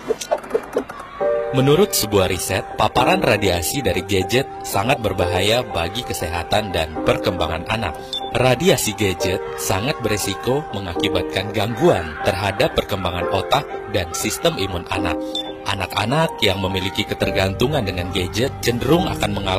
Menurut sebuah riset, paparan radiasi dari gadget sangat berbahaya bagi kesehatan dan perkembangan anak. Radiasi gadget sangat beresiko mengakibatkan gangguan terhadap perkembangan otak dan sistem imun anak. Anak-anak yang memiliki ketergantungan dengan gadget cenderung akan mengalami